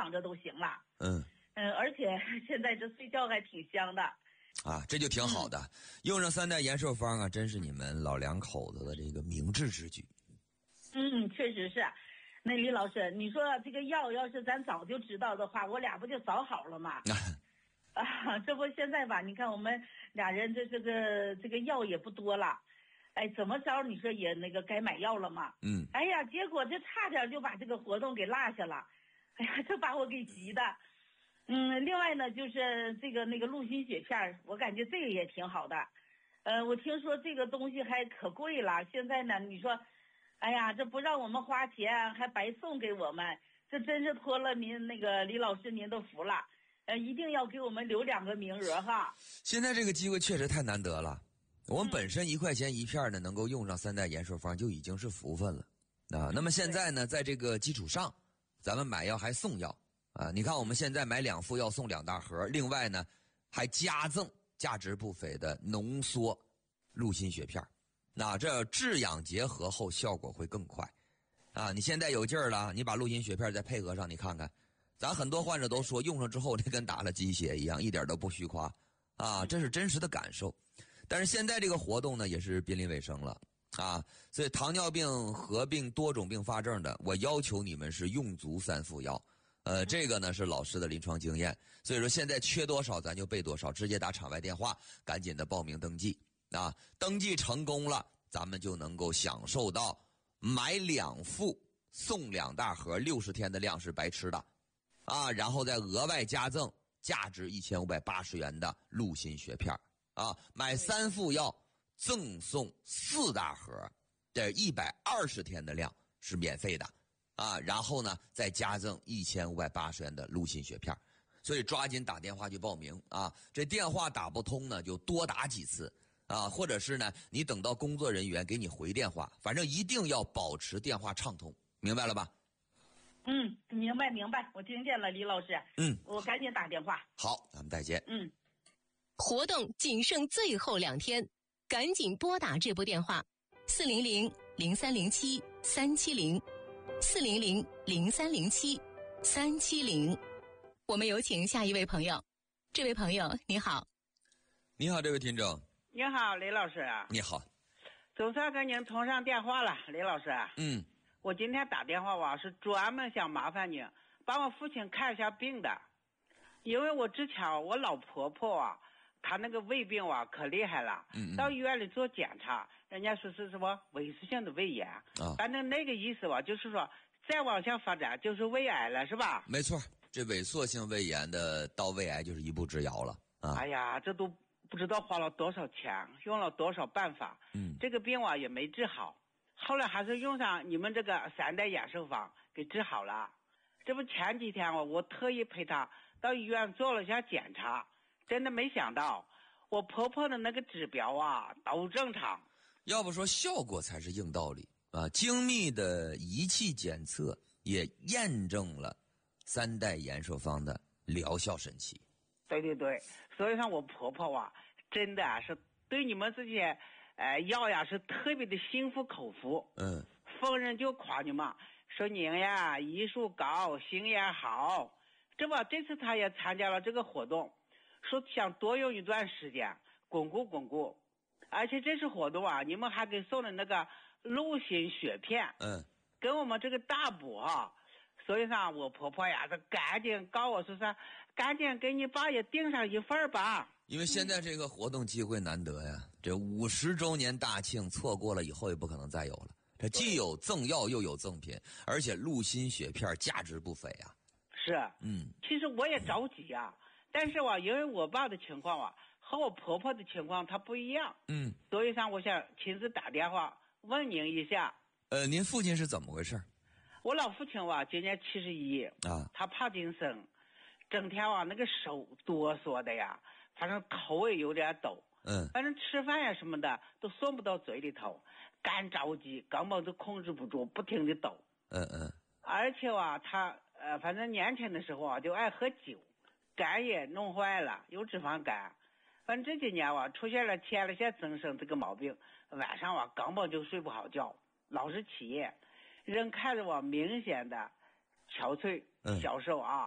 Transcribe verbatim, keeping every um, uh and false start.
躺着都行了。 嗯嗯，而且现在这睡觉还挺香的。 啊，这就挺好的。嗯、用上三代延寿方啊，真是你们老两口子的这个明智之举。 嗯，确实是。那李老师，你说这个药要是咱早就知道的话，我俩不就早好了吗？啊，这不现在吧？你看我们俩人这这个这个药也不多了，哎，怎么着？你说也那个该买药了嘛？ 嗯。 哎呀，结果这差点就把这个活动给落下了，哎呀，这把我给急的。嗯，另外呢，就是这个那个鹿心血片，我感觉这个也挺好的。呃，我听说这个东西还可贵了，现在呢，你说，哎呀，这不让我们花钱，还白送给我们，这真是托了您那个李老师您的福了。呃，一定要给我们留两个名额哈。 现在这个机会确实太难得了，我们本身一块钱一片呢，能够用上三代延寿方就已经是福分了啊。那么现在呢，在这个基础上，咱们买药还送药。啊，你看我们现在买两副药送两大盒，另外呢还加赠价值不菲的浓缩鹿心血片。那这治养结合后效果会更快啊！你现在有劲儿了，你把鹿心血片再配合上，你看看，咱很多患者都说用上之后这跟打了鸡血一样，一点都不虚夸啊，这是真实的感受。但是现在这个活动呢也是濒临尾声了啊，所以糖尿病合并多种并发症的，我要求你们是用足三副药。呃，这个呢是老师的临床经验，所以说现在缺多少咱就备多少，直接打场外电话，赶紧的报名登记啊！登记成功了，咱们就能够享受到买两副送两大盒，六十天的量是白吃的啊！然后再额外加赠价值一千五百八十元的鹿心血片啊，买三副药赠送四大盒，这一百二十天的量是免费的。啊，然后呢，再加赠一千五百八十元的鹿心血片，所以抓紧打电话去报名啊！这电话打不通呢，就多打几次啊，或者是呢，你等到工作人员给你回电话，反正一定要保持电话畅通，明白了吧？ 嗯，明白明白，我听见了，李老师。 嗯， 我赶紧打电话。 好，咱们再见。 嗯， 活动仅剩最后两天，赶紧拨打这部电话：四零零零三零七三七零。四零零零三零七三七零，我们有请下一位朋友。这位朋友你好。 你好，这位听众。 你好，李老师。 你好。 总算跟您通上电话了，李老师。 嗯。 我今天打电话啊，是专门想麻烦你帮我父亲看一下病的，因为我之前我老婆婆啊，她那个胃病啊可厉害了， 嗯嗯到医院里做检查，人家说是什么萎缩性的胃炎啊，反正那个意思吧，就是说再往下发展就是胃癌了，是吧？ 没错，这萎缩性胃炎的到胃癌就是一步之遥了啊！ 哎呀，这都不知道花了多少钱，用了多少办法， 嗯， 这个病啊也没治好，后来还是用上你们这个三代延寿方给治好了。这不前几天啊，我特意陪他到医院做了一下检查，真的没想到我婆婆的那个指标啊都正常。 要不说效果才是硬道理啊！精密的仪器检测也验证了三代延寿方的疗效神奇。 对对对，所以说我婆婆啊，真的啊是对你们这些呃药呀是特别的心服口服。 嗯， 逢人就夸你们，说您呀医术高，心眼好。这不，这次她也参加了这个活动，说想多用一段时间，巩固巩固。而且这次活动啊，你们还给送了那个鹿心血片， 嗯， 跟我们这个大补啊。所以说我婆婆呀，她赶紧告我说是，赶紧给你爸也订上一份吧。 因为现在这个活动机会难得呀，这五十周年大庆错过了以后也不可能再有了。这既有赠药又有赠品，而且鹿心血片价值不菲啊。 是， 嗯， 其实我也着急啊，但是吧，因为我爸的情况啊和我婆婆的情况它不一样， 嗯， 所以上我想亲自打电话问您一下。 呃，您父亲是怎么回事？ 我老父亲吧，今年七十一啊， 他帕金森，整天啊那个手哆嗦的呀，反正头也有点抖， 嗯， 反正吃饭呀什么的都送不到嘴里头，干着急，根本就控制不住，不停的抖， 嗯嗯， 而且啊他呃反正年轻的时候啊就爱喝酒，肝也弄坏了，有脂肪肝。反正这几年啊出现了前列腺增生这个毛病，晚上啊根本就睡不好觉，老是起夜，人看着我明显的憔悴消瘦啊，